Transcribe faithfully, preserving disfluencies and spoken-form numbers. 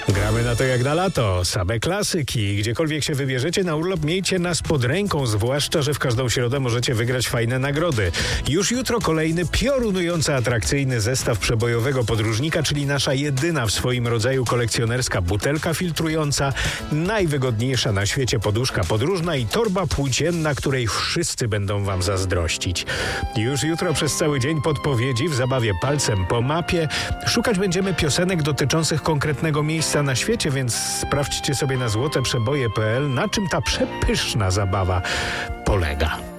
Gramy na to jak na lato, same klasyki. Gdziekolwiek się wybierzecie na urlop, miejcie nas pod ręką, zwłaszcza, że w każdą środę możecie wygrać fajne nagrody. Już jutro kolejny piorunująco atrakcyjny zestaw przebojowego podróżnika, czyli nasza jedyna w swoim rodzaju kolekcjonerska butelka filtrująca, najwygodniejsza na świecie poduszka podróżna i torba płócienna, której wszyscy będą wam zazdrościć. Już jutro przez cały dzień podpowiedzi w zabawie palcem po mapie. Szukać będziemy piosenek dotyczących konkretnego miejsca na świecie, więc sprawdźcie sobie na złoteprzeboje kropka pe el, na czym ta przepyszna zabawa polega.